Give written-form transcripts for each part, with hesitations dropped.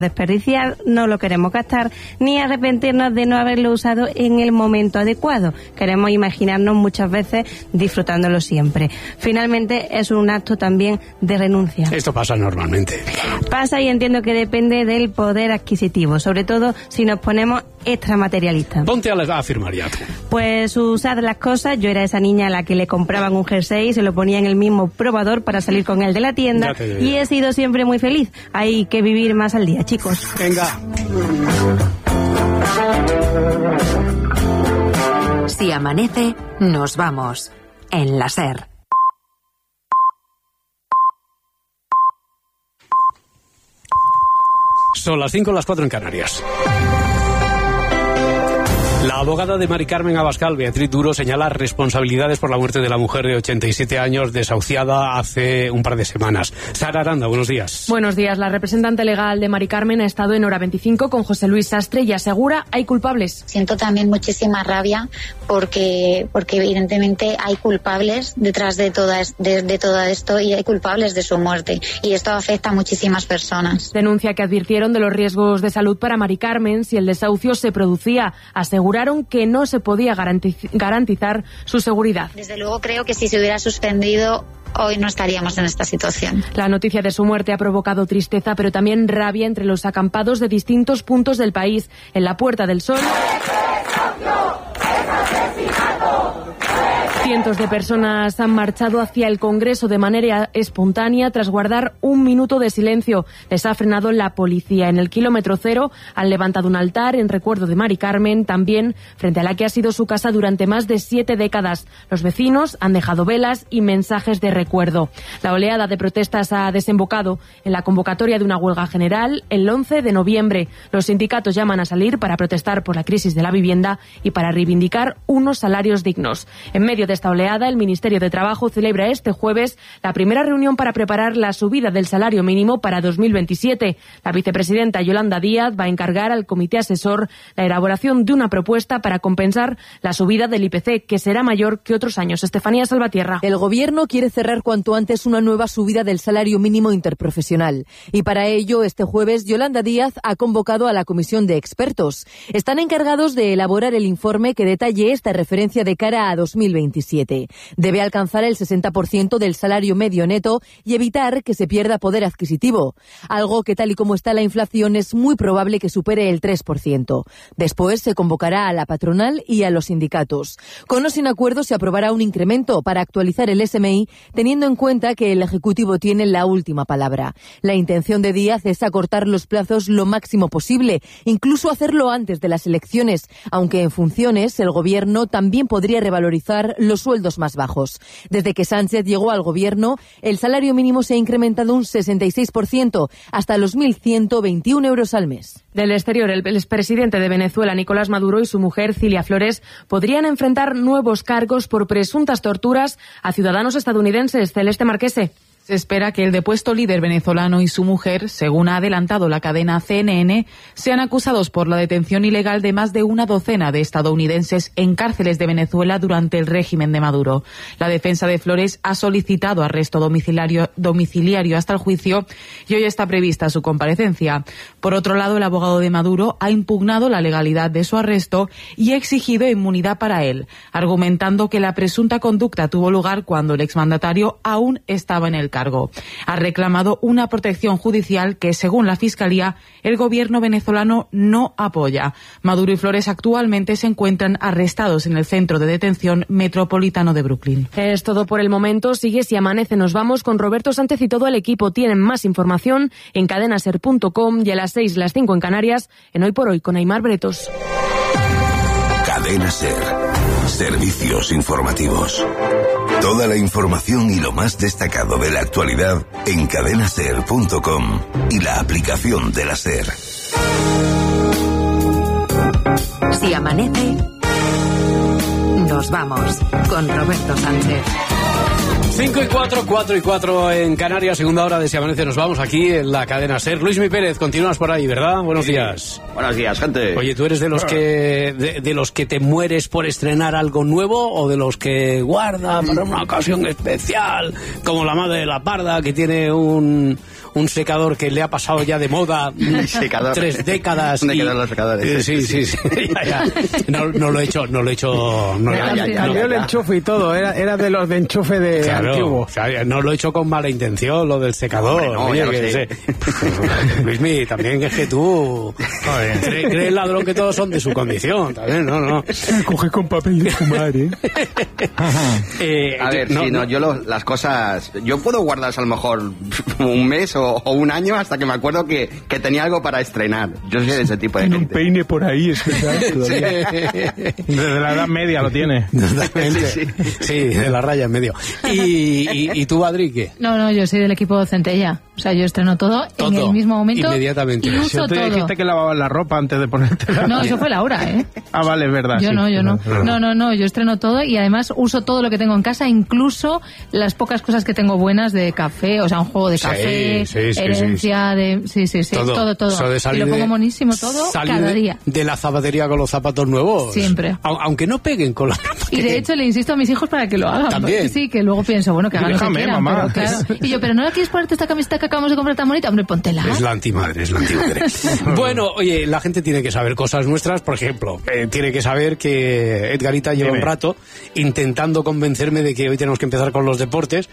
Desperdiciar no lo queremos gastar, ni arrepentirnos de no haberlo usado en el momento adecuado. Queremos imaginarnos muchas veces disfrutándolo siempre. Finalmente es un acto también de renuncia. Esto pasa normalmente. Pasa, y entiendo que depende del poder adquisitivo, sobre todo si nos ponemos extramaterialistas. Ponte a afirmar ya tú. Pues usad las cosas. Yo era esa niña a la que le compraban un jersey y se lo ponía en el mismo probador para salir con él de la tienda, y he sido siempre muy feliz. Hay que vivir más al día, chicos. Venga. Si amanece, nos vamos. En la SER. Son las 5, las 4 en Canarias. La abogada de Mari Carmen Abascal, Beatriz Duro, señala responsabilidades por la muerte de la mujer de 87 años desahuciada hace un par de semanas. Sara Aranda, buenos días. Buenos días. La representante legal de Mari Carmen ha estado en Hora 25 con José Luis Sastre y asegura hay culpables. Siento también muchísima rabia porque evidentemente hay culpables detrás de todo esto, y hay culpables de su muerte, y esto afecta a muchísimas personas. Denuncia que advirtieron de los riesgos de salud para Mari Carmen si el desahucio se producía. Aseguraron que no se podía garantizar su seguridad. Desde luego creo que si se hubiera suspendido, hoy no estaríamos en esta situación. La noticia de su muerte ha provocado tristeza, pero también rabia entre los acampados de distintos puntos del país. En la Puerta del Sol, cientos de personas han marchado hacia el Congreso de manera espontánea tras guardar un minuto de silencio. Les ha frenado la policía. En el kilómetro cero han levantado un altar en recuerdo de Mari Carmen, también frente a la que ha sido su casa durante más de 7 décadas. Los vecinos han dejado velas y mensajes de recuerdo. La oleada de protestas ha desembocado en la convocatoria de una huelga general el 11 de noviembre. Los sindicatos llaman a salir para protestar por la crisis de la vivienda y para reivindicar unos salarios dignos. En medio de esta oleada, el Ministerio de Trabajo celebra este jueves la primera reunión para preparar la subida del salario mínimo para 2027. La vicepresidenta Yolanda Díaz va a encargar al comité asesor la elaboración de una propuesta para compensar la subida del IPC, que será mayor que otros años. Estefanía Salvatierra. El Gobierno quiere cerrar cuanto antes una nueva subida del salario mínimo interprofesional. Y para ello, este jueves, Yolanda Díaz ha convocado a la comisión de expertos. Están encargados de elaborar el informe que detalle esta referencia de cara a 2027. Debe alcanzar el 60% del salario medio neto y evitar que se pierda poder adquisitivo, algo que, tal y como está la inflación, es muy probable que supere el 3%. Después se convocará a la patronal y a los sindicatos. Con o sin acuerdo se aprobará un incremento para actualizar el SMI, teniendo en cuenta que el Ejecutivo tiene la última palabra. La intención de Díaz es acortar los plazos lo máximo posible, incluso hacerlo antes de las elecciones, aunque en funciones el Gobierno también podría revalorizar los sueldos más bajos. Desde que Sánchez llegó al Gobierno, el salario mínimo se ha incrementado un 66%, hasta los 1.121 euros al mes. Del exterior, el expresidente de Venezuela, Nicolás Maduro, y su mujer, Cilia Flores, podrían enfrentar nuevos cargos por presuntas torturas a ciudadanos estadounidenses. Celeste Marquese. Se espera que el depuesto líder venezolano y su mujer, según ha adelantado la cadena CNN, sean acusados por la detención ilegal de más de una docena de estadounidenses en cárceles de Venezuela durante el régimen de Maduro. La defensa de Flores ha solicitado arresto domiciliario hasta el juicio y hoy está prevista su comparecencia. Por otro lado, el abogado de Maduro ha impugnado la legalidad de su arresto y ha exigido inmunidad para él, argumentando que la presunta conducta tuvo lugar cuando el exmandatario aún estaba en el cargo. Ha reclamado una protección judicial que, según la Fiscalía, el gobierno venezolano no apoya. Maduro y Flores actualmente se encuentran arrestados en el centro de detención metropolitano de Brooklyn. Es todo por el momento. Sigue Si Amanece. Nos vamos con Roberto Sánchez y todo el equipo. Tienen más información en cadenaser.com y a las 6, las 5 en Canarias, en Hoy por Hoy con Aimar Bretos. Cadena Ser. Servicios informativos. Toda la información y lo más destacado de la actualidad en cadenaser.com y la aplicación de la SER. Si amanece, nos vamos con Roberto Sánchez. 5 y 4, 4 y 4 en Canarias, segunda hora de Si Amanece. Nos vamos aquí en la cadena SER. Luismi Pérez, continúas por ahí, ¿verdad? Buenos días. Buenos días, gente. Oye, ¿tú eres de los que de los que te mueres por estrenar algo nuevo o de los que guarda para una ocasión especial, como la madre de la parda, que tiene un un secador que le ha pasado ya de moda 3 décadas. ¿Dónde quedan los secadores? Sí. Ya. No lo he hecho. Cambió el enchufe y todo, era de los de enchufe de antiguo. O sea, no lo he hecho con mala intención, lo del secador. Hombre, no, Oye, sé. Luismi, también es que tú crees, ladrón, que todos son de su condición. También, no. Coge con papel de fumar, A ver, yo las cosas... Yo puedo guardarlas a lo mejor un mes o un año hasta que me acuerdo que tenía algo para estrenar. Yo soy de ese tipo de gente. Un peine por ahí, es verdad. Desde la Edad Media lo tiene. Sí, de la raya en medio. ¿Y tú, Adri, qué? No, yo soy del equipo Centella. O sea, yo estreno todo en el mismo momento. Inmediatamente. Y uso tú dijiste que lavabas la ropa antes de ponértela. No, eso fue Laura, ¿eh? Ah, vale, es verdad. Yo no. No, yo estreno todo y además uso todo lo que tengo en casa, incluso las pocas cosas que tengo buenas de café, o sea, un juego de café, herencia, de... Sí, todo. Y lo pongo monísimo todo cada día. De la zapatería con los zapatos nuevos. Siempre. Aunque no peguen con la... Y de hecho le insisto a mis hijos para que lo hagan. También. Sí, que luego pienso, bueno, que hagan lo que quieran. Mamá. Pero, claro. Y yo, pero ¿no quieres ponerte esta camiseta que acabamos de comprar tan bonita? Hombre, póntela. Es la antimadre. Bueno, oye, la gente tiene que saber cosas nuestras. Por ejemplo, tiene que saber que Edgarita lleva un rato intentando convencerme de que hoy tenemos que empezar con los deportes.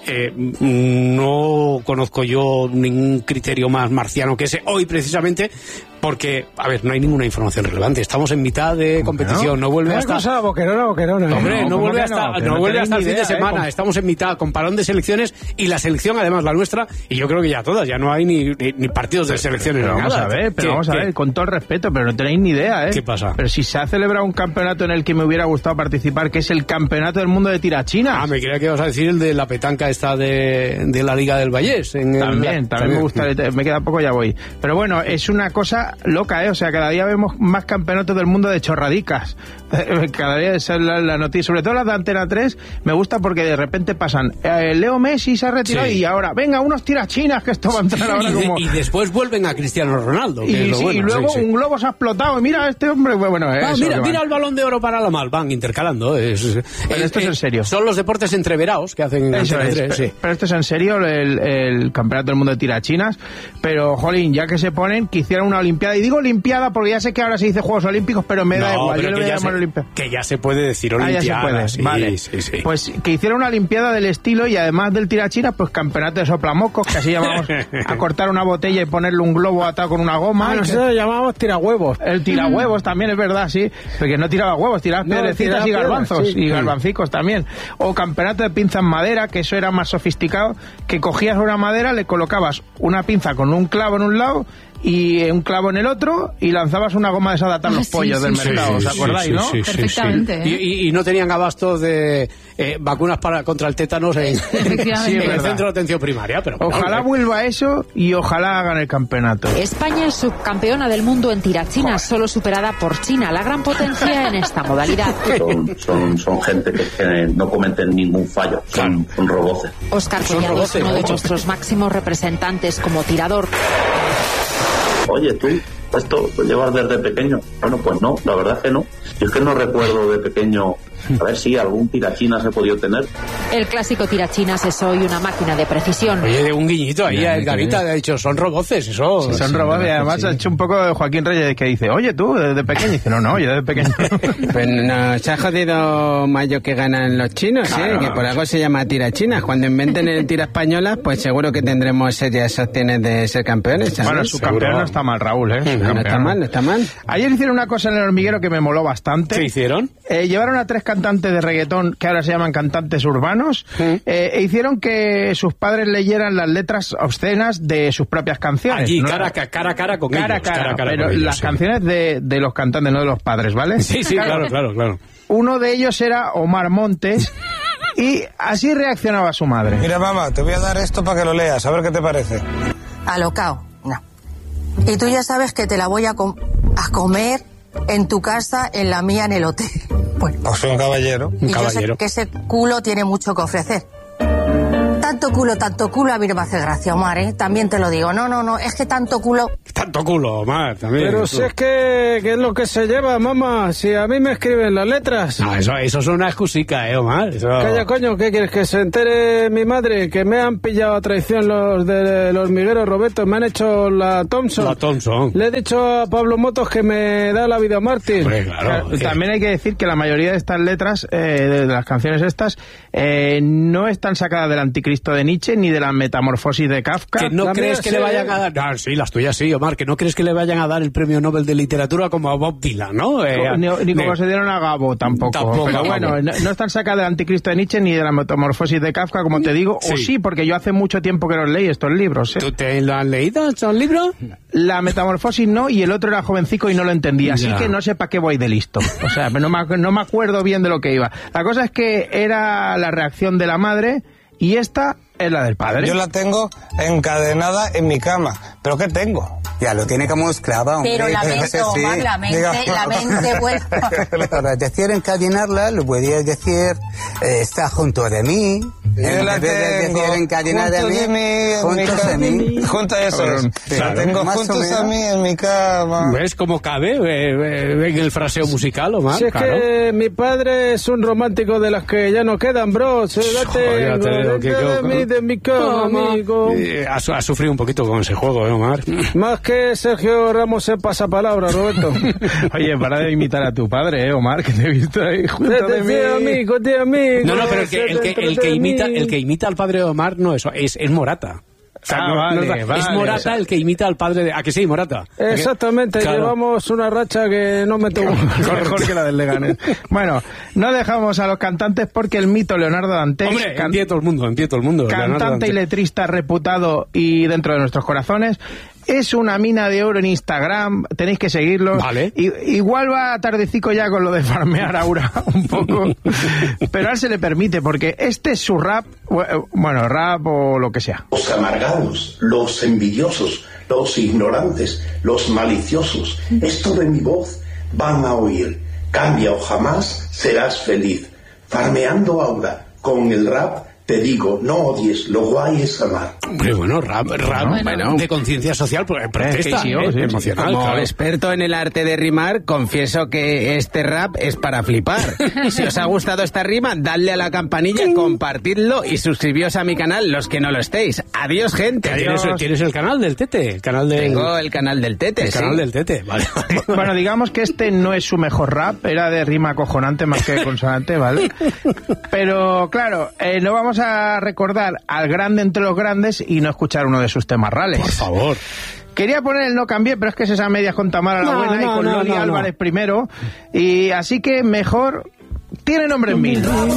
No conozco yo ningún criterio más marciano que ese hoy, precisamente, porque, a ver, no hay ninguna información relevante. Estamos en mitad de competición. No vuelve hasta... Boquerona. Hombre, no vuelve hasta el fin de semana. Estamos en mitad, con parón de selecciones, y la selección, además, la nuestra, y yo creo que ya todas, ya no hay ni partidos de selecciones. Pero vamos a ver, con todo el respeto, pero no tenéis ni idea, ¿eh? ¿Qué pasa? Pero si se ha celebrado un campeonato en el que me hubiera gustado participar, que es el Campeonato del Mundo de Tirachinas. Me creía que ibas a decir el de la petanca esta de la Liga del Vallés. También me gusta, me queda poco, ya voy. Pero bueno, es una cosa loca, ¿eh? O sea, cada día vemos más campeonatos del mundo de chorradicas. Cada día es la noticia, sobre todo las de Antena 3, me gusta porque de repente pasan, Leo Messi se ha retirado y ahora, venga, unos tirachinas, que esto va a entrar ahora como... Y después vuelven a Cristiano Ronaldo, que es lo bueno. Y luego un globo se ha explotado, y mira, este hombre, bueno... mira el Balón de Oro para la Mal, van intercalando. Pero esto es en serio. Son los deportes entreverados que hacen en Antena 3. Pero esto es en serio, el Campeonato del Mundo de Tirachinas, pero, jolín, ya que se ponen, que hicieran una Olimpiada, y digo Olimpiada porque ya sé que ahora se dice Juegos Olímpicos, pero me da igual, yo le voy a llamar Olimpiada. Que ya se puede decir Olimpiada. Ya se puede, sí, vale. Sí. Pues que hiciera una Olimpiada del estilo, y además del tirachinas, pues campeonato de soplamocos, que así llamamos a cortar una botella y ponerle un globo atado con una goma. Nosotros llamamos tirahuevos. El tirahuevos también es verdad, sí, porque no tiraba huevos, tiraba piedrecitas y garbanzos, y garbancicos también. O campeonato de pinza en madera, que eso era más sofisticado, que cogías una madera, le colocabas una pinza con un clavo en un lado y un clavo en el otro, y lanzabas una goma de esa de atar los pollos del mercado, ¿os acordáis, no? Perfectamente. Y no tenían abasto de vacunas contra el tétanos en el centro de atención primaria. Pero ojalá vuelva eso, y ojalá hagan el campeonato. España es subcampeona del mundo en tirachinas, solo superada por China, la gran potencia en esta modalidad. Son gente que no cometen ningún fallo, son roboces. Óscar Collado es uno de nuestros máximos representantes como tirador. Oye, tú, ¿esto lo llevas desde pequeño? Bueno, pues no, la verdad es que no. Yo es que no recuerdo de pequeño, a ver si algún tirachinas he podido tener. El clásico tirachinas es hoy una máquina de precisión. Oye, un guiñito ahí a Edgarita, ha dicho, son roboces, eso. Sí, son roboces, y además ha hecho un poco de Joaquín Reyes, que dice, oye, tú, desde pequeño, y dice, no, yo desde pequeño. Pues nos ha jodido más yo que ganan los chinos, claro. Que por algo se llama tirachinas. Cuando inventen el tira española, pues seguro que tendremos serias opciones de ser campeones, ¿sabes? Bueno, su campeón no está mal, Raúl, ¿eh? No está mal. Ayer hicieron una cosa en El Hormiguero que me moló bastante. ¿Qué hicieron? Llevaron a 3 cantantes de reggaetón, que ahora se llaman cantantes urbanos, e hicieron que sus padres leyeran las letras obscenas de sus propias canciones. Allí, ¿no? cara a cara con ellos. Cara a cara pero con las canciones de los cantantes, no de los padres, ¿vale? Sí, claro. Uno de ellos era Omar Montes, y así reaccionaba su madre. Mira, mamá, te voy a dar esto para que lo leas, a ver qué te parece. Alocao, no. Y tú ya sabes que te la voy a comer en tu casa, en la mía, en el hotel. Bueno. Pues soy un caballero. Y yo sé que ese culo tiene mucho que ofrecer. Tanto culo, a mí no me hace gracia, Omar, ¿eh? También te lo digo. No, es que tanto culo... Tanto culo, Omar, también. Pero si es que es lo que se lleva, mamá. Si a mí me escriben las letras. No, eso es una excusica, Omar. Eso... Calla, coño, ¿qué quieres? Que se entere mi madre que me han pillado a traición los del hormiguero Roberto. Me han hecho la Thompson. La Thompson. Le he dicho a Pablo Motos que me da la vida Martín. Pues claro, también hay que decir que la mayoría de estas letras, de las canciones estas, no están sacadas del Anticristo de Nietzsche ni de la Metamorfosis de Kafka. ¿Que no crees que le vayan a dar? No, sí, las tuyas sí, Omar. Que no crees que le vayan a dar el premio Nobel de Literatura como a Bob Dylan, ¿no? Ni como se dieron a Gabo tampoco. Pero bueno, no están sacadas del Anticristo de Nietzsche ni de la Metamorfosis de Kafka, como te digo. Sí. O sí, porque yo hace mucho tiempo que los leí estos libros. ¿Tú te lo has leído, estos libros? La Metamorfosis no, y el otro era jovencico y no lo entendía. Así que no sé para qué voy de listo. O sea, no me acuerdo bien de lo que iba. La cosa es que era la reacción de la madre y esta es la del padre. Yo la tengo encadenada en mi cama. ¿Pero qué tengo? Ya lo tiene como esclava, hombre. Pero la mente, Omar, la mente vuelve. Para decir encadenarla, lo podrías decir está junto de mí. Yo la tengo encadenada de mí. Junto a eso. La tengo juntos a mí en mi cama. ¿Ves cómo cabe en el fraseo musical, Omar? Si es que mi padre es un romántico de las que ya no quedan, bro. De mi cama, amigo. Has sufrido un poquito con ese juego, Omar. Más que Sergio Ramos en pasapalabra, Roberto. Oye, para de imitar a tu padre, Omar, que te he visto ahí junto de mí. Amigo. No, pero el que imita al padre de Omar no es Morata. O sea, vale. Es Morata el que imita al padre de... ¿A que sí, Morata? Exactamente, claro. Llevamos una racha que no me tuvo mejor que la del Leganés. Bueno, no dejamos a los cantantes porque el mito Leonardo Dantes... Hombre, en pie todo el mundo. Cantante y letrista reputado y dentro de nuestros corazones... Es una mina de oro en Instagram, tenéis que seguirlo. Vale. Igual va tardecico ya con lo de farmear Aura un poco, pero a él se le permite porque este es su rap, bueno, rap o lo que sea. Los amargados, los envidiosos, los ignorantes, los maliciosos, esto de mi voz van a oír. Cambia o jamás serás feliz. Farmeando Aura con el rap. Te digo, no odies, lo guay es amar. Hombre, bueno, rap de conciencia social, protesta, emocional. Como claro. experto en el arte de rimar, confieso que este rap es para flipar. Si os ha gustado esta rima, dadle a la campanilla, compartidlo y suscribíos a mi canal, los que no lo estéis. Adiós, gente. Adiós. ¿Tienes el canal del Tete? Tengo el canal del Tete, canal del Tete, vale. Bueno, digamos que este no es su mejor rap, era de rima acojonante más que de consonante, ¿vale? Pero, claro, no vamos a recordar al grande entre los grandes y no escuchar uno de sus temas rales. Por favor. Quería poner el No Cambié, pero es que es esa media con Tamara la Buena y con Loli Álvarez primero, y así que mejor tiene nombre en mí.